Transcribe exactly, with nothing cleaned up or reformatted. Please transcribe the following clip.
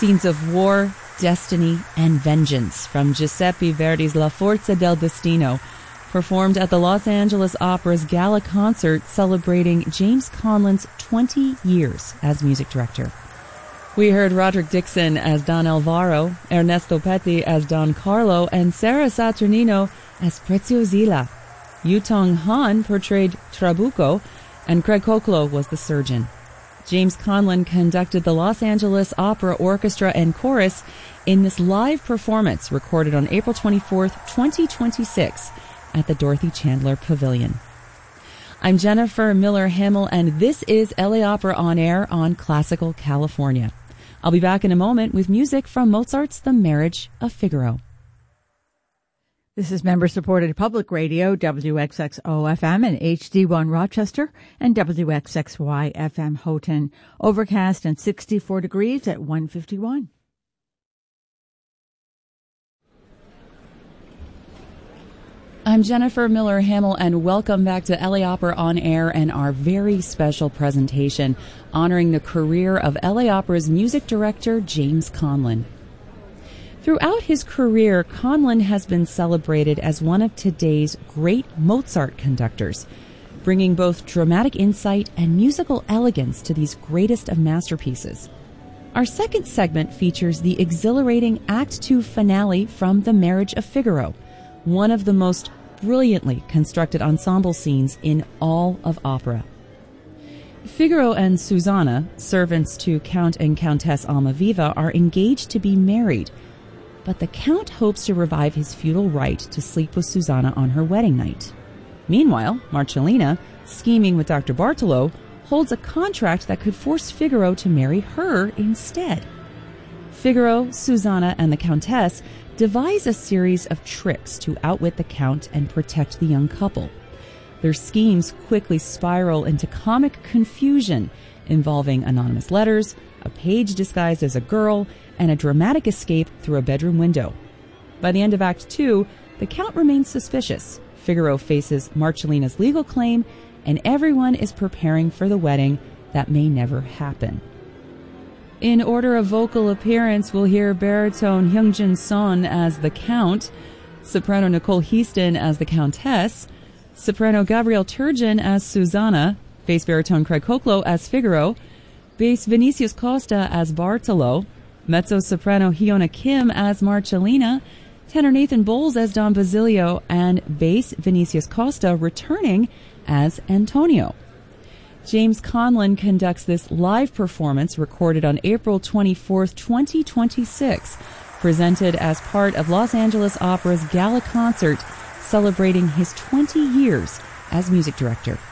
Scenes of war, destiny, and vengeance from Giuseppe Verdi's La Forza del Destino, performed at the Los Angeles Opera's Gala Concert celebrating James Conlon's twenty years as music director. We heard Roderick Dixon as Don Alvaro, Ernesto Petty as Don Carlo, and Sarah Saturnino as Preziosilla. Yutong Han portrayed Trabuco, and Craig Koklo was the surgeon. James Conlon conducted the Los Angeles Opera Orchestra and Chorus in this live performance recorded on April twenty-fourth, twenty twenty-six at the Dorothy Chandler Pavilion. I'm Jennifer Miller Hamill, and this is L A Opera On Air on Classical California. I'll be back in a moment with music from Mozart's The Marriage of Figaro. This is member-supported public radio, W X X O F M and H D one Rochester, and W X X Y F M Houghton. Overcast and sixty-four degrees at one fifty-one. I'm Jennifer Miller Hamill, and welcome back to L A Opera On Air and our very special presentation honoring the career of L A Opera's music director, James Conlon. Throughout his career, Conlon has been celebrated as one of today's great Mozart conductors, bringing both dramatic insight and musical elegance to these greatest of masterpieces. Our second segment features the exhilarating Act Two finale from The Marriage of Figaro, one of the most brilliantly constructed ensemble scenes in all of opera. Figaro and Susanna, servants to Count and Countess Almaviva, are engaged to be married, but the Count hopes to revive his feudal right to sleep with Susanna on her wedding night. Meanwhile, Marcellina, scheming with Doctor Bartolo, holds a contract that could force Figaro to marry her instead. Figaro, Susanna, and the Countess devise a series of tricks to outwit the Count and protect the young couple. Their schemes quickly spiral into comic confusion involving anonymous letters, a page disguised as a girl, and a dramatic escape through a bedroom window. By the end of Act Two, the Count remains suspicious. Figaro faces Marcellina's legal claim, and everyone is preparing for the wedding that may never happen. In order of vocal appearance, we'll hear baritone Hyungjin Son as the Count, soprano Nicole Heaston as the Countess, soprano Gabrielle Turgeon as Susanna, bass baritone Craig Koklo as Figaro, bass Vinicius Costa as Bartolo, mezzo-soprano Hyuna Kim as Marcellina, tenor Nathan Bowles as Don Basilio, and bass Vinicius Costa returning as Antonio. James Conlon conducts this live performance recorded on April twenty-fourth, twenty twenty-six, presented as part of Los Angeles Opera's Gala Concert celebrating his twenty years as music director.